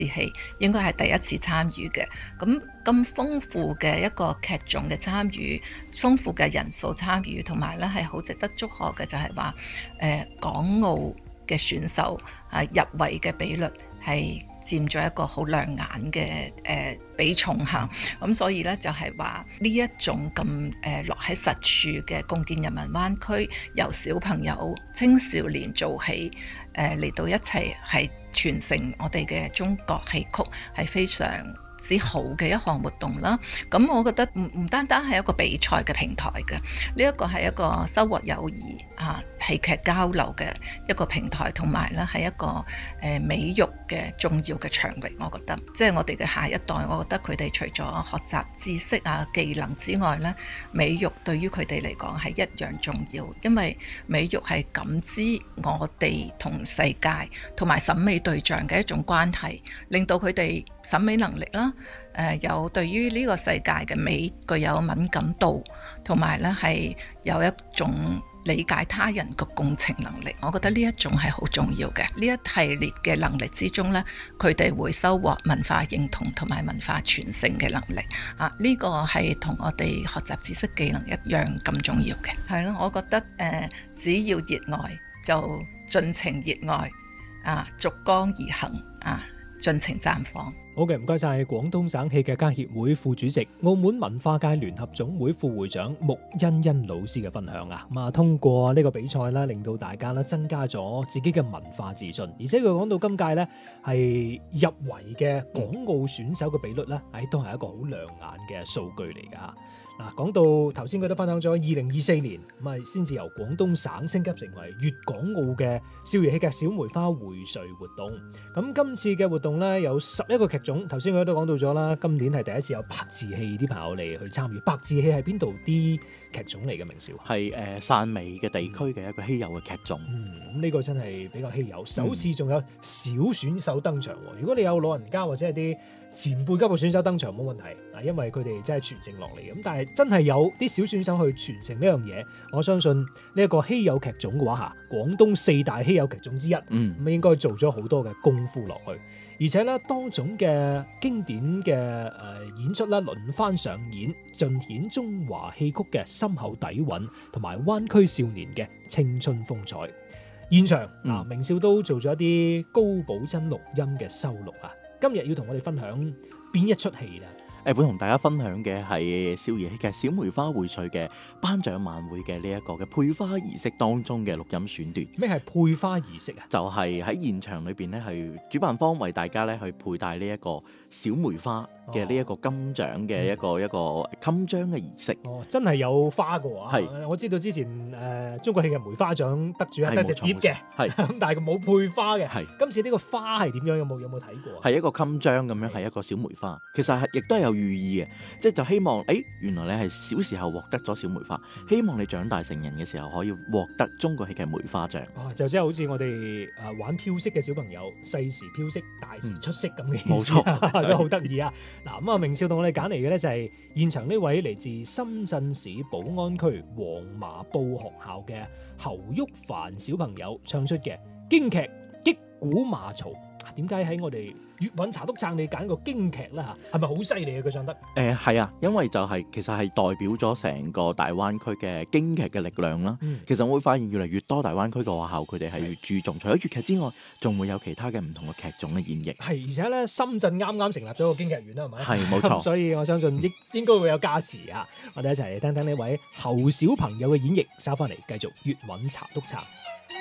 戲應該係第一次參與嘅。咁豐富嘅一個劇種嘅參與，豐富嘅人數參與，同埋咧係好值得祝賀嘅就係話港澳嘅選手入圍嘅比率係佔咗一個好亮眼嘅比重嚇，咁所以咧就係話呢一種咁落喺實處嘅共建人民灣區，由小朋友青少年做起嚟到一齊係傳承我哋嘅中國戲曲，係非常之好嘅一項活動啦。咁我覺得唔單單係一個比賽嘅平台嘅，呢一個係一個收穫友誼戲劇交流嘅一個平台，同埋咧係一個美育嘅重要嘅場域。我覺得即係我哋嘅下一代，我覺得佢哋除咗學習知識技能之外咧，美育對於佢哋嚟講係一樣重要，因為美育係感知我哋同世界同埋審美對象嘅一種關係，令到佢哋審美能力啦，有對於呢個世界嘅美具有敏感度，同埋咧係有一種理解他人嘅共情能力。我覺得呢一種係好重要嘅。呢一系列嘅能力之中咧，佢哋會收穫文化認同同埋文化傳承嘅能力。呢個係同我哋學習知識技能一樣咁重要嘅。係咯，我覺得只要熱愛就盡情熱愛，逐光而行，盡情綻放。 好嘅，唔該晒廣東省戲劇家協會副主席、澳門文化界聯合總會副會長穆欣欣老師嘅分享啊！咁通過呢個比賽啦，令到大家咧增加咗自己嘅文化自信，而且佢講到今屆咧係入圍嘅港澳選手嘅比率咧，都係一個好亮眼嘅數據嚟㗎。嗱，講到頭先佢都分享咗2024年咁先至由廣東省升級成為粵港澳嘅少兒戲劇小梅花薈萃活動。咁今次嘅活動咧有11個劇種，頭先佢都講到咗啦。今年係第一次有白字戲啲朋友嚟去參與。白字戲係邊度啲劇種嚟嘅？明少係汕尾嘅地區嘅一個稀有嘅劇種。 咁呢個真係比較稀有。首次仲有小選手登場。如果你有老人家或者係啲前輩級嘅選手登場冇問題，因為佢哋真係傳承落嚟嘅。咁但係真係有啲小選手去傳承呢樣嘢，我相信呢一個稀有劇種嘅話廣東4大稀有劇種之一，咁應該做咗好多嘅功夫落去。而且咧，多種嘅經典嘅演出咧輪番上演，盡顯中華戲曲嘅深厚底蘊，同埋灣區少年嘅青春風采。現場明少都做咗一啲高保真錄音嘅收錄啊！今日要同我哋分享邊一出戲咧？ 會同大家分享嘅係少兒戲劇小梅花薈萃嘅頒獎晚會嘅呢一個嘅配花儀式當中嘅錄音選段。 咩係配花儀式啊？ 就係喺現場裏邊咧，係主辦方為大家咧去佩戴呢一個小梅花嘅呢一個金獎嘅一個襟章嘅儀式。 真係有花嘅喎。 係，我知道之前中國戲劇梅花獎得主係得隻碟嘅，咁但係佢冇配花嘅。係，今次呢個花係點樣？有冇睇過？ 係一個襟章咁樣，係一個小梅花。其實係亦都係有寓意嘅，即係就希望原來你係小時候獲得咗小梅花，希望你長大成人嘅時候可以獲得中國戲劇梅花獎。 就即係好似我哋玩飄色嘅小朋友，細時飄色，大時出色咁嘅意思。 冇錯， 都好得意啊！嗱，咁明少同我哋揀嚟嘅咧就係現場呢位嚟自深圳市寶安區黃麻布學校嘅侯旭凡小朋友唱出嘅京劇擊鼓罵曹。點解喺我哋粵韻茶篤撐你揀個京劇啦？係咪好犀利啊？佢唱得係啊，因為就係其實係代表咗成個大灣區嘅京劇嘅力量啦。其實我會發現越嚟越多大灣區嘅學校，佢哋係越注重除咗粵劇之外，仲會有其他嘅唔同嘅劇種嘅演繹。 係，而且咧深圳啱啱成立咗個京劇院啦，係咪？ 係，冇錯。 所以我相信應該會有加持啊！我哋一齊嚟聽聽呢位侯小朋友嘅演繹，收翻嚟繼續粵韻茶篤撐。